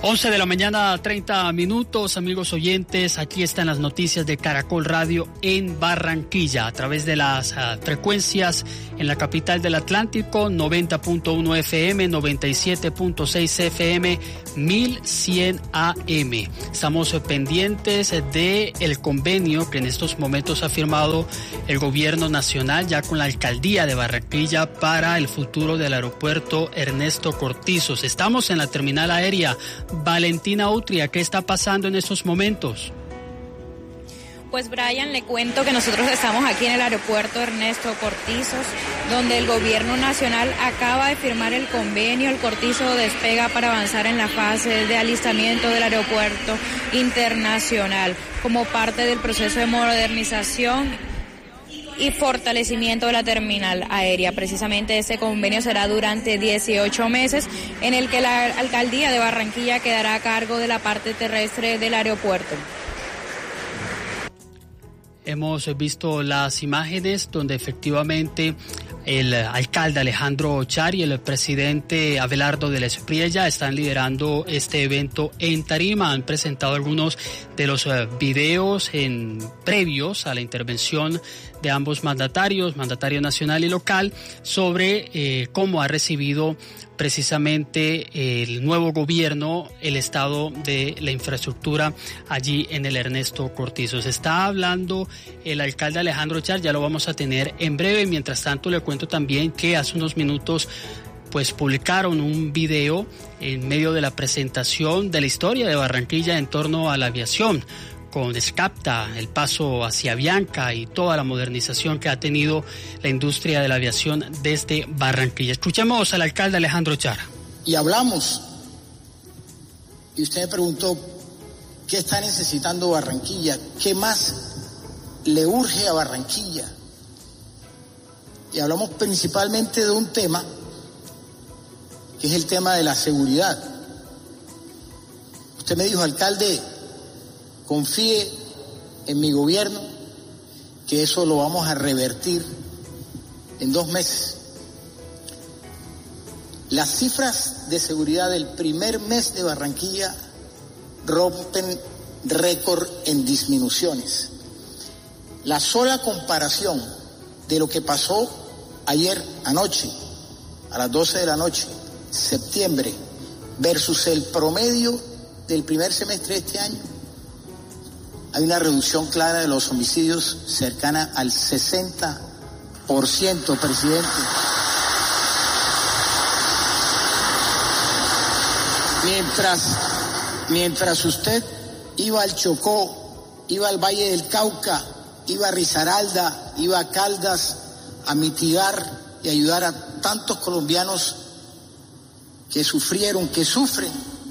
11 de la mañana, 30 minutos, amigos oyentes. Aquí están las noticias de Caracol Radio en Barranquilla, a través de las frecuencias en la capital del Atlántico, 90.1 FM, 97.6 FM, 1100 AM. Estamos pendientes del convenio que en estos momentos ha firmado el gobierno nacional ya con la alcaldía de Barranquilla para el futuro del aeropuerto Ernesto Cortizos. Estamos en la terminal aérea. Valentina Utria, ¿qué está pasando en estos momentos? Pues Brian, le cuento que nosotros estamos aquí en el aeropuerto Ernesto Cortizos, donde el gobierno nacional acaba de firmar el convenio. El Cortizo despega para avanzar en la fase de alistamiento del aeropuerto internacional como parte del proceso de modernización y fortalecimiento de la terminal aérea. Precisamente este convenio será durante 18 meses, en el que la alcaldía de Barranquilla quedará a cargo de la parte terrestre del aeropuerto. Hemos visto las imágenes donde efectivamente el alcalde Alejandro Ochar y el presidente Abelardo de la Espriella están liderando este evento en tarima. Han presentado algunos de los videos previos a la intervención de ambos mandatarios, mandatario nacional y local, sobre cómo ha recibido precisamente el nuevo gobierno el estado de la infraestructura allí en el Ernesto Cortizos. Está hablando el alcalde Alejandro Ochar, ya lo vamos a tener en breve. Mientras tanto, le cuento también que hace unos minutos pues publicaron un video en medio de la presentación de la historia de Barranquilla en torno a la aviación, con SCAPTA, el paso hacia Avianca y toda la modernización que ha tenido la industria de la aviación desde Barranquilla. Escuchemos al alcalde Alejandro Ochar. Y hablamos, y usted me preguntó, ¿qué está necesitando Barranquilla? ¿Qué más le urge a Barranquilla? Y hablamos principalmente de un tema, que es el tema de la seguridad. Usted me dijo, alcalde, confíe en mi gobierno, que eso lo vamos a revertir en 2 meses. Las cifras de seguridad del primer mes de Barranquilla rompen récord en disminuciones. La sola comparación de lo que pasó ayer anoche, a las 12 de la noche, septiembre, versus el promedio del primer semestre de este año, hay una reducción clara de los homicidios cercana al 60%, presidente. Mientras usted iba al Chocó, iba al Valle del Cauca, iba a Risaralda, iba a Caldas a mitigar y ayudar a tantos colombianos que sufrieron, que sufren,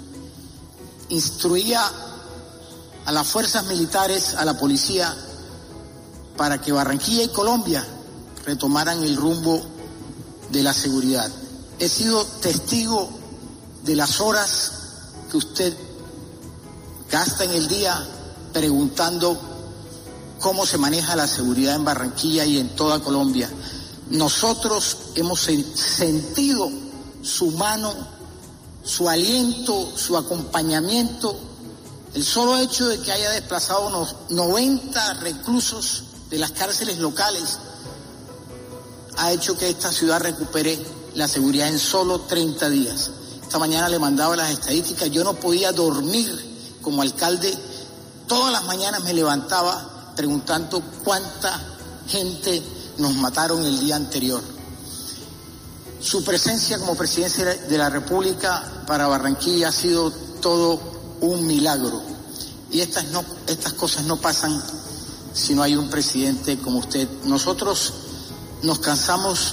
instruía a las fuerzas militares, a la policía, para que Barranquilla y Colombia retomaran el rumbo de la seguridad. He sido testigo de las horas que usted gasta en el día preguntando cómo se maneja la seguridad en Barranquilla y en toda Colombia. Nosotros hemos sentido su mano, su aliento, su acompañamiento. El solo hecho de que haya desplazado unos 90 reclusos de las cárceles locales ha hecho que esta ciudad recupere la seguridad en solo 30 días. Esta mañana le mandaba las estadísticas. Yo no podía dormir como alcalde. Todas las mañanas me levantaba preguntando cuánta gente nos mataron el día anterior. Su presencia como presidente de la República para Barranquilla ha sido todo un milagro, y estas cosas no pasan si no hay un presidente como usted. Nosotros nos cansamos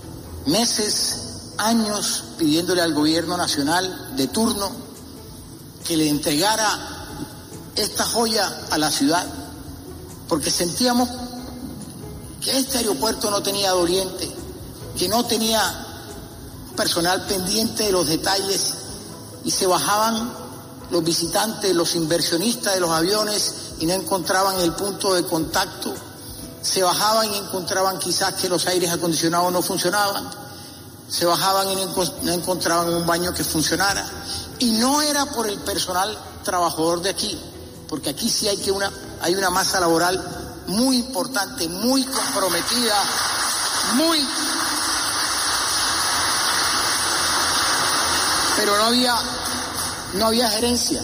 meses, años pidiéndole al gobierno nacional de turno que le entregara esta joya a la ciudad, porque sentíamos que este aeropuerto no tenía doliente, que no tenía personal pendiente de los detalles, y se bajaban los visitantes, los inversionistas de los aviones y no encontraban el punto de contacto, se bajaban y encontraban quizás que los aires acondicionados no funcionaban, se bajaban y no encontraban un baño que funcionara. Y no era por el personal trabajador de aquí, porque aquí sí hay una masa laboral muy importante, muy comprometida, pero no había gerencia.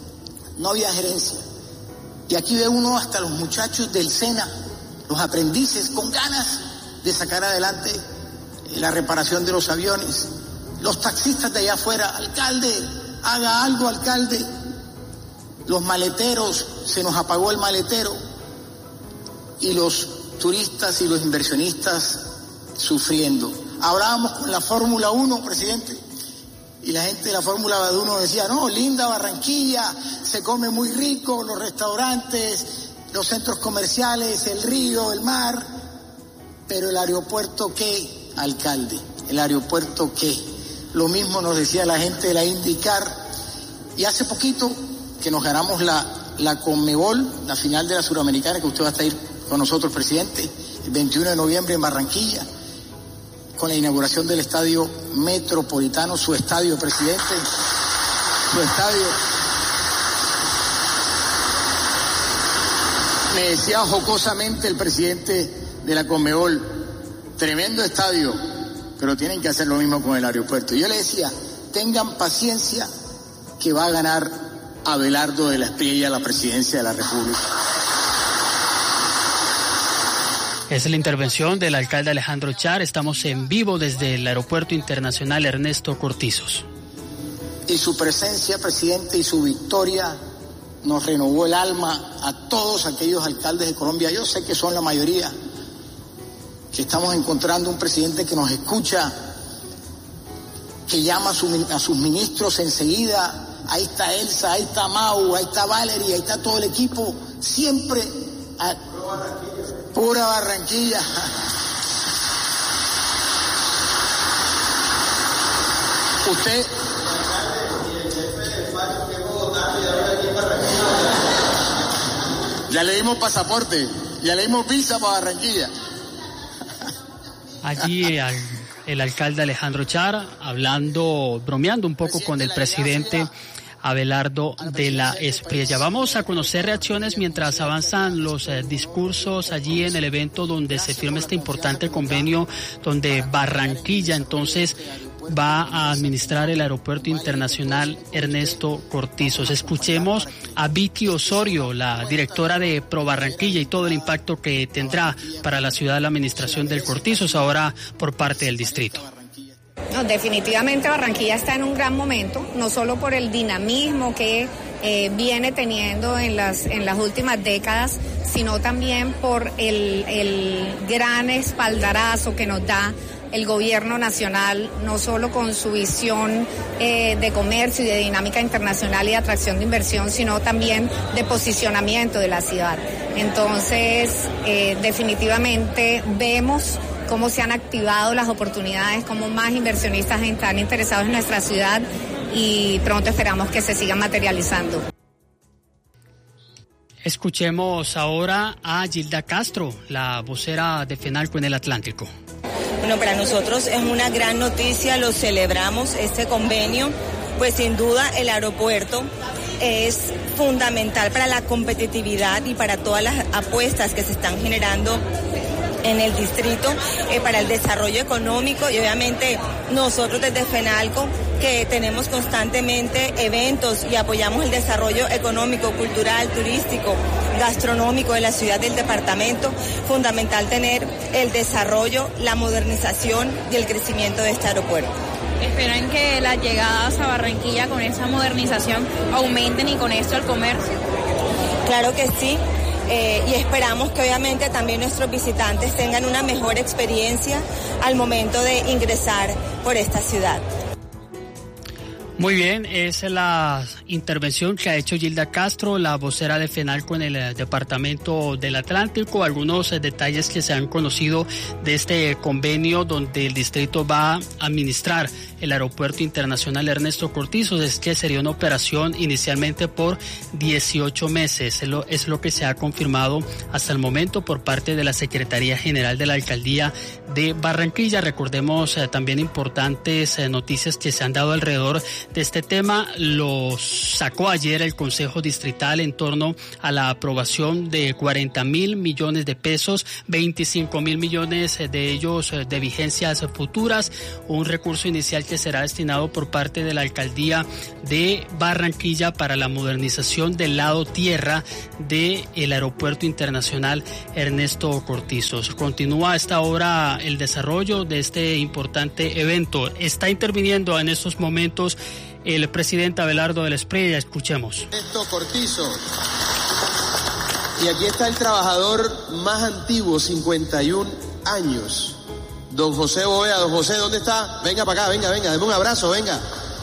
Y aquí ve uno hasta los muchachos del SENA, los aprendices con ganas de sacar adelante la reparación de los aviones. Los taxistas de allá afuera, alcalde, haga algo, alcalde. Los maleteros, se nos apagó el maletero. Y los turistas y los inversionistas sufriendo. Hablábamos con la Fórmula 1, presidente, y la gente de la Fórmula 1 decía, no, linda Barranquilla, se come muy rico, los restaurantes, los centros comerciales, el río, el mar, pero el aeropuerto, ¿qué, alcalde? ¿El aeropuerto qué? Lo mismo nos decía la gente de la IndyCar. Y hace poquito que nos ganamos la Conmebol, la final de la Suramericana, que usted va a estar con nosotros, presidente, el 21 de noviembre en Barranquilla, con la inauguración del Estadio Metropolitano, su estadio, presidente, su estadio. Me decía jocosamente el presidente de la Conmebol, tremendo estadio, pero tienen que hacer lo mismo con el aeropuerto. Y yo le decía, tengan paciencia que va a ganar Abelardo de la Espriella la presidencia de la República. Es la intervención del alcalde Alejandro Char. Estamos en vivo desde el Aeropuerto Internacional Ernesto Cortizos. Y su presencia, presidente, y su victoria nos renovó el alma a todos aquellos alcaldes de Colombia. Yo sé que son la mayoría, que estamos encontrando un presidente que nos escucha, que llama a sus ministros enseguida. Ahí está Elsa, ahí está Mau, ahí está Valerie, ahí está todo el equipo, siempre pura Barranquilla. Usted ya le dimos pasaporte, ya le dimos visa para Barranquilla. Allí el alcalde Alejandro Char bromeando un poco con el presidente Abelardo de la Espriella. Vamos a conocer reacciones mientras avanzan los discursos allí en el evento donde se firma este importante convenio, donde Barranquilla entonces va a administrar el Aeropuerto Internacional Ernesto Cortizos. Escuchemos a Vicky Osorio, la directora de Pro Barranquilla, y todo el impacto que tendrá para la ciudad la administración del Cortizos ahora por parte del distrito. No, definitivamente Barranquilla está en un gran momento, no solo por el dinamismo que viene teniendo en las últimas décadas, sino también por el gran espaldarazo que nos da el gobierno nacional, no solo con su visión de comercio y de dinámica internacional y de atracción de inversión, sino también de posicionamiento de la ciudad. Entonces, definitivamente vemos cómo se han activado las oportunidades, cómo más inversionistas están interesados en nuestra ciudad y pronto esperamos que se sigan materializando. Escuchemos ahora a Gilda Castro, la vocera de FENALCO en el Atlántico. Bueno, para nosotros es una gran noticia, lo celebramos, este convenio, pues sin duda el aeropuerto es fundamental para la competitividad y para todas las apuestas que se están generando en el distrito para el desarrollo económico, y obviamente nosotros desde FENALCO, que tenemos constantemente eventos y apoyamos el desarrollo económico, cultural, turístico, gastronómico de la ciudad, del departamento, fundamental tener el desarrollo, la modernización y el crecimiento de este aeropuerto. ¿Esperan que las llegadas a Barranquilla con esa modernización aumenten y con esto el comercio? Claro que sí. Y esperamos que obviamente también nuestros visitantes tengan una mejor experiencia al momento de ingresar por esta ciudad. Muy bien, es la intervención que ha hecho Gilda Castro, la vocera de FENALCO en el Departamento del Atlántico, algunos detalles que se han conocido de este convenio donde el distrito va a administrar el Aeropuerto Internacional Ernesto Cortizos. Es que sería una operación inicialmente por 18 meses. Es lo que se ha confirmado hasta el momento por parte de la Secretaría General de la Alcaldía de Barranquilla. Recordemos también importantes noticias que se han dado alrededor de este tema. Lo sacó ayer el Consejo Distrital en torno a la aprobación de 40.000 millones de pesos, 25.000 millones de ellos de vigencias futuras, un recurso inicial que será destinado por parte de la Alcaldía de Barranquilla para la modernización del lado tierra del Aeropuerto Internacional Ernesto Cortizos. Continúa a esta hora el desarrollo de este importante evento. Está interviniendo en estos momentos el presidente Abelardo del Espriella. Escuchemos. Ernesto Cortizos. Y aquí está el trabajador más antiguo, 51 años. Don José Bovea. Don José, ¿dónde está? Venga para acá, venga, deme un abrazo, venga.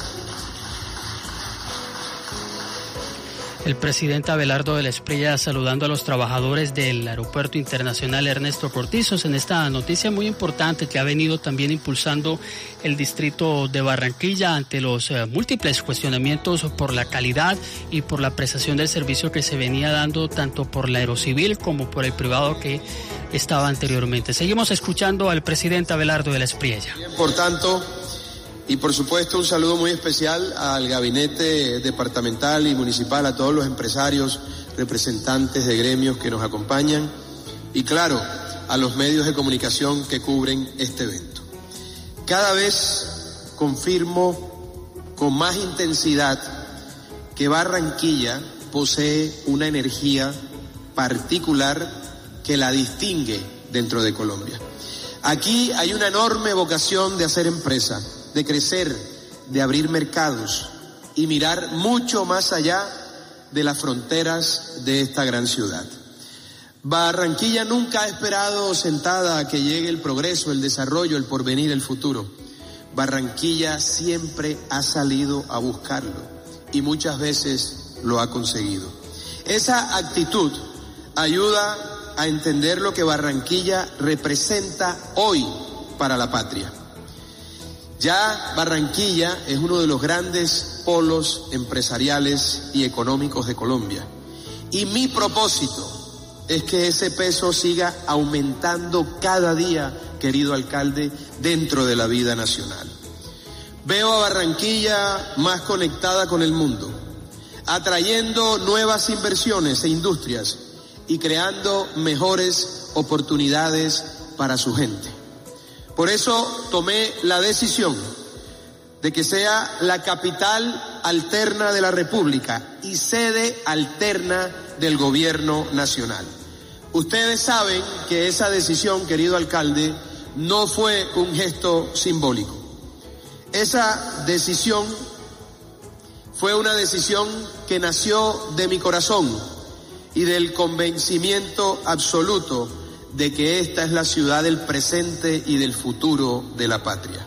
El presidente Abelardo del Espriella saludando a los trabajadores del Aeropuerto Internacional Ernesto Cortizos en esta noticia muy importante que ha venido también impulsando el distrito de Barranquilla ante los múltiples cuestionamientos por la calidad y por la prestación del servicio que se venía dando tanto por la aerocivil como por el privado que estaba anteriormente. Seguimos escuchando al presidente Abelardo del Espriella. Por tanto, y por supuesto un saludo muy especial al gabinete departamental y municipal, a todos los empresarios, representantes de gremios que nos acompañan y claro, a los medios de comunicación que cubren este evento. Cada vez confirmo con más intensidad que Barranquilla posee una energía particular que la distingue dentro de Colombia. Aquí hay una enorme vocación de hacer empresa, de crecer, de abrir mercados y mirar mucho más allá de las fronteras de esta gran ciudad. Barranquilla nunca ha esperado sentada a que llegue el progreso, el desarrollo, el porvenir, el futuro. Barranquilla siempre ha salido a buscarlo y muchas veces lo ha conseguido. Esa actitud ayuda a entender lo que Barranquilla representa hoy para la patria. Ya Barranquilla es uno de los grandes polos empresariales y económicos de Colombia. Y mi propósito es que ese peso siga aumentando cada día, querido alcalde, dentro de la vida nacional. Veo a Barranquilla más conectada con el mundo, atrayendo nuevas inversiones e industrias y creando mejores oportunidades para su gente. Por eso tomé la decisión de que sea la capital alterna de la República y sede alterna del gobierno nacional. Ustedes saben que esa decisión, querido alcalde, no fue un gesto simbólico. Esa decisión fue una decisión que nació de mi corazón y del convencimiento absoluto de que esta es la ciudad del presente y del futuro de la patria.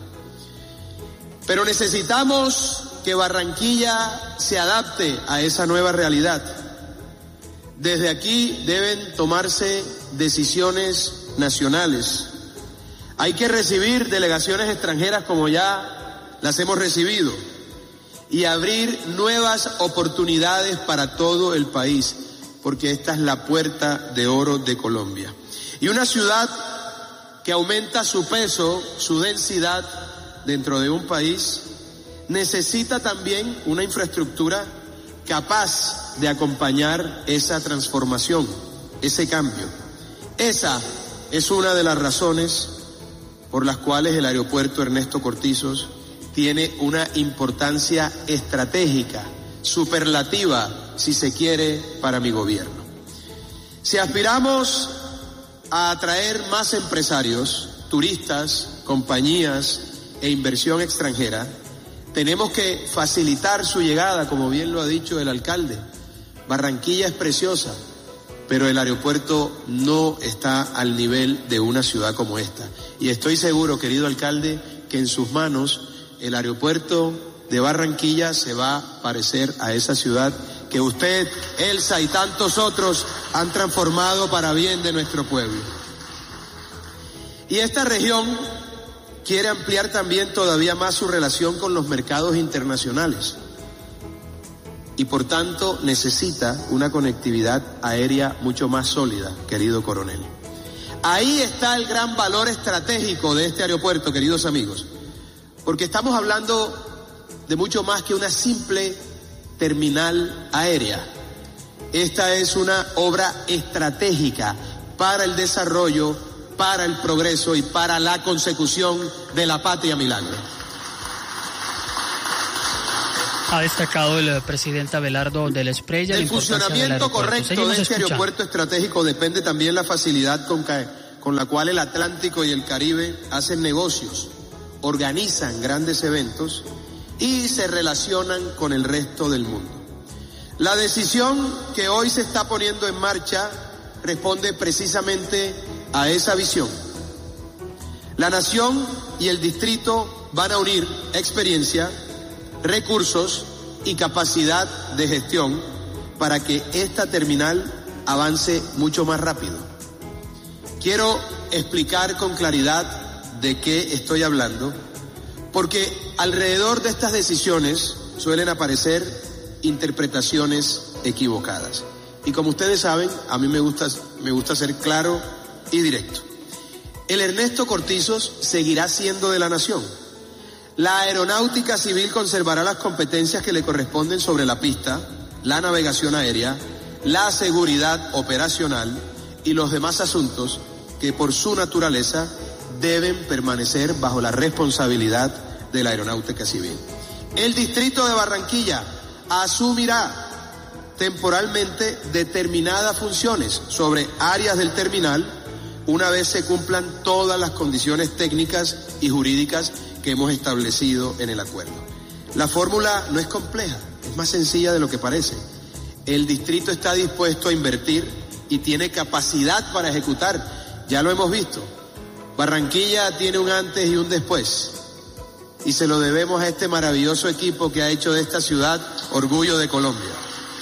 Pero necesitamos que Barranquilla se adapte a esa nueva realidad. Desde aquí deben tomarse decisiones nacionales. Hay que recibir delegaciones extranjeras como ya las hemos recibido y abrir nuevas oportunidades para todo el país, porque esta es la puerta de oro de Colombia. Y una ciudad que aumenta su peso, su densidad dentro de un país, necesita también una infraestructura capaz de acompañar esa transformación, ese cambio. Esa es una de las razones por las cuales el aeropuerto Ernesto Cortizos tiene una importancia estratégica, superlativa, si se quiere, para mi gobierno. Si aspiramos a atraer más empresarios, turistas, compañías e inversión extranjera, tenemos que facilitar su llegada, como bien lo ha dicho el alcalde. Barranquilla es preciosa, pero el aeropuerto no está al nivel de una ciudad como esta. Y estoy seguro, querido alcalde, que en sus manos el aeropuerto de Barranquilla se va a parecer a esa ciudad que usted, Elsa y tantos otros han transformado para bien de nuestro pueblo. Y esta región quiere ampliar también todavía más su relación con los mercados internacionales y por tanto necesita una conectividad aérea mucho más sólida, querido coronel. Ahí está el gran valor estratégico de este aeropuerto, queridos amigos, porque estamos hablando de mucho más que una simple terminal aérea. Esta es una obra estratégica para el desarrollo, para el progreso y para la consecución de la patria milagro. Ha destacado el presidente Abelardo del Espriella el funcionamiento correcto de este aeropuerto estratégico depende también la facilidad con la cual el Atlántico y el Caribe hacen negocios, organizan grandes eventos y se relacionan con el resto del mundo. La decisión que hoy se está poniendo en marcha responde precisamente a esa visión. La nación y el distrito van a unir experiencia, recursos y capacidad de gestión para que esta terminal avance mucho más rápido. Quiero explicar con claridad de qué estoy hablando, porque alrededor de estas decisiones suelen aparecer interpretaciones equivocadas. Y como ustedes saben, a mí me gusta ser claro y directo. El Ernesto Cortizos seguirá siendo de la nación. La aeronáutica civil conservará las competencias que le corresponden sobre la pista, la navegación aérea, la seguridad operacional y los demás asuntos que por su naturaleza deben permanecer bajo la responsabilidad de la aeronáutica civil. El distrito de Barranquilla asumirá temporalmente determinadas funciones sobre áreas del terminal una vez se cumplan todas las condiciones técnicas y jurídicas que hemos establecido en el acuerdo. La fórmula no es compleja, es más sencilla de lo que parece. El distrito está dispuesto a invertir y tiene capacidad para ejecutar. Ya lo hemos visto. Barranquilla tiene un antes y un después. Y se lo debemos a este maravilloso equipo que ha hecho de esta ciudad orgullo de Colombia.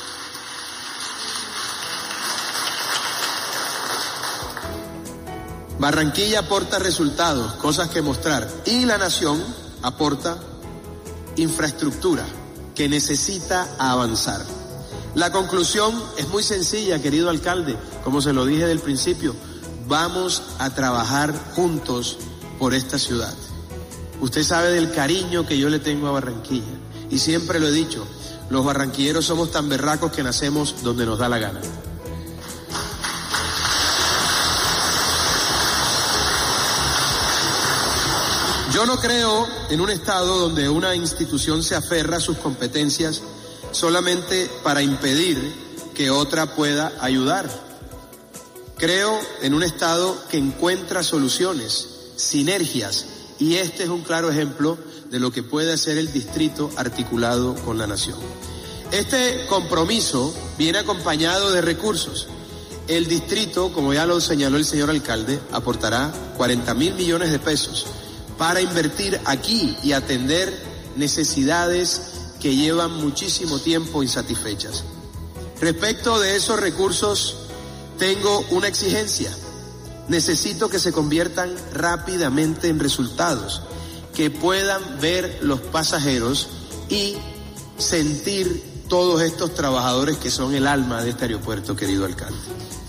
Barranquilla aporta resultados, cosas que mostrar, y la nación aporta infraestructura que necesita avanzar. La conclusión es muy sencilla, querido alcalde, como se lo dije del principio, vamos a trabajar juntos por esta ciudad. Usted sabe del cariño que yo le tengo a Barranquilla, y siempre lo he dicho, los barranquilleros somos tan berracos que nacemos donde nos da la gana. Yo no creo en un Estado donde una institución se aferra a sus competencias solamente para impedir que otra pueda ayudar. Creo en un Estado que encuentra soluciones, sinergias, y este es un claro ejemplo de lo que puede hacer el distrito articulado con la nación. Este compromiso viene acompañado de recursos. El distrito, como ya lo señaló el señor alcalde, aportará 40.000 millones de pesos para invertir aquí y atender necesidades que llevan muchísimo tiempo insatisfechas. Respecto de esos recursos, tengo una exigencia. Necesito que se conviertan rápidamente en resultados, que puedan ver los pasajeros y sentir todos estos trabajadores que son el alma de este aeropuerto, querido alcalde.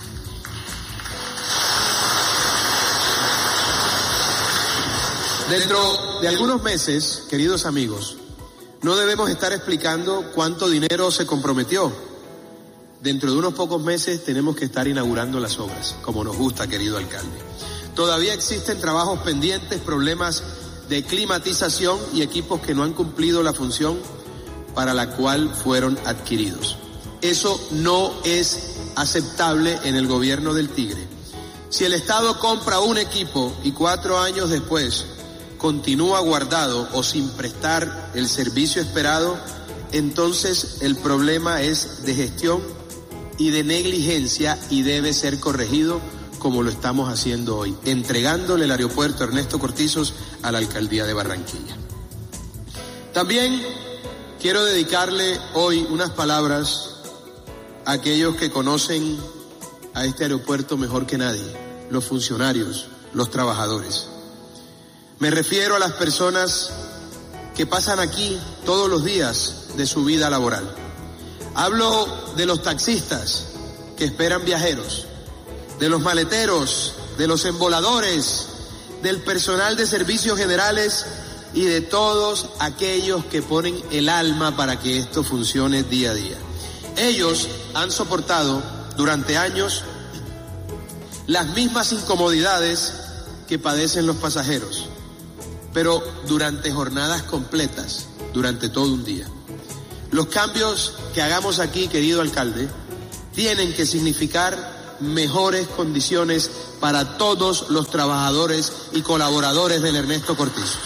Dentro de algunos meses, queridos amigos, no debemos estar explicando cuánto dinero se comprometió. Dentro de unos pocos meses tenemos que estar inaugurando las obras, como nos gusta, querido alcalde. Todavía existen trabajos pendientes, problemas de climatización y equipos que no han cumplido la función para la cual fueron adquiridos. Eso no es aceptable en el gobierno del Tigre. Si el Estado compra un equipo y 4 años después continúa guardado o sin prestar el servicio esperado, entonces el problema es de gestión y de negligencia y debe ser corregido como lo estamos haciendo hoy, entregándole el aeropuerto Ernesto Cortizos a la alcaldía de Barranquilla. También quiero dedicarle hoy unas palabras a aquellos que conocen a este aeropuerto mejor que nadie, los funcionarios, los trabajadores. Me refiero a las personas que pasan aquí todos los días de su vida laboral. Hablo de los taxistas que esperan viajeros, de los maleteros, de los emboladores, del personal de servicios generales y de todos aquellos que ponen el alma para que esto funcione día a día. Ellos han soportado durante años las mismas incomodidades que padecen los pasajeros, pero durante jornadas completas, durante todo un día. Los cambios que hagamos aquí, querido alcalde, tienen que significar mejores condiciones para todos los trabajadores y colaboradores del Ernesto Cortizos.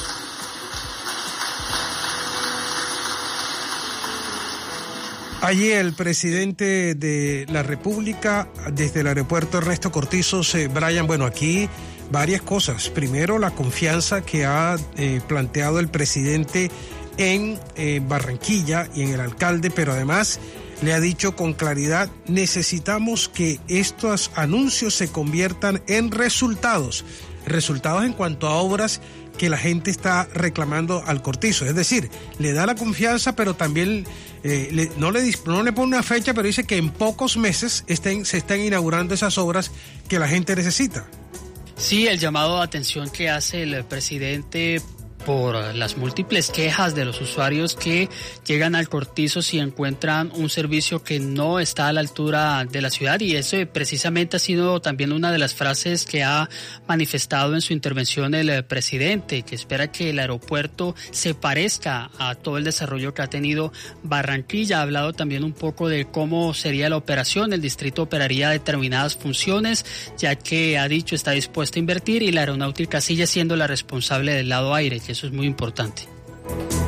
Allí el presidente de la República desde el aeropuerto Ernesto Cortizos, Brian, bueno, aquí varias cosas. Primero, la confianza que ha planteado el presidente en Barranquilla y en el alcalde, pero además le ha dicho con claridad, necesitamos que estos anuncios se conviertan en resultados en cuanto a obras que la gente está reclamando al Cortizo. Es decir, le da la confianza, pero también no le pone una fecha, pero dice que en pocos meses se están inaugurando esas obras que la gente necesita. Sí, el llamado de atención que hace el presidente por las múltiples quejas de los usuarios que llegan al Cortizo si encuentran un servicio que no está a la altura de la ciudad, y eso precisamente ha sido también una de las frases que ha manifestado en su intervención el presidente, que espera que el aeropuerto se parezca a todo el desarrollo que ha tenido Barranquilla. Ha hablado también un poco de cómo sería la operación. El distrito operaría determinadas funciones, ya que ha dicho está dispuesto a invertir y la aeronáutica sigue siendo la responsable del lado aire, que eso es muy importante.